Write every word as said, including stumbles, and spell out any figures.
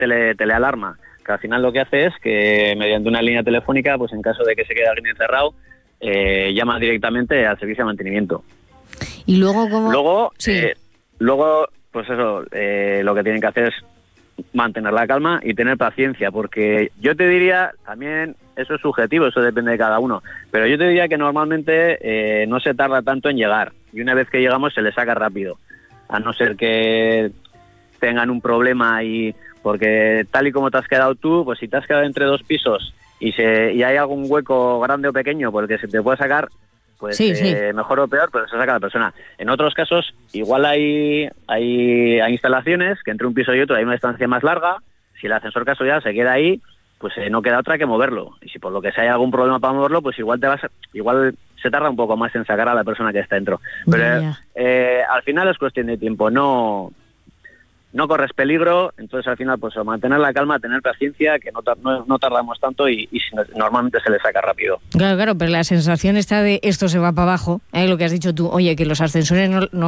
tele, telealarma, que al final lo que hace es que mediante una línea telefónica, pues en caso de que se quede alguien encerrado, eh, llama directamente al servicio de mantenimiento. Y luego, ¿cómo? Luego, sí. eh, luego pues eso, eh, lo que tienen que hacer es mantener la calma y tener paciencia, porque yo te diría, también eso es subjetivo, eso depende de cada uno, pero yo te diría que normalmente eh, no se tarda tanto en llegar, y una vez que llegamos se le saca rápido, a no ser que tengan un problema, y porque tal y como te has quedado tú, pues si te has quedado entre dos pisos y, se, y hay algún hueco grande o pequeño por el que se te puede sacar, pues sí, eh, sí. mejor o peor, pero se saca la persona. En otros casos, igual hay, hay, hay instalaciones que entre un piso y otro hay una distancia más larga, si el ascensor casualidad se queda ahí, pues eh, no queda otra que moverlo. Y si por lo que sea hay algún problema para moverlo, pues igual te vas, igual se tarda un poco más en sacar a la persona que está dentro. Pero Ya, ya. eh, al final es cuestión de tiempo, no... no corres peligro, entonces al final pues mantener la calma, tener paciencia, que no, tar- no, no tardamos tanto y, y si no- normalmente se le saca rápido. Claro, claro, pero la sensación está de esto se va para abajo, ¿eh? Lo que has dicho tú, oye, que los ascensores no, no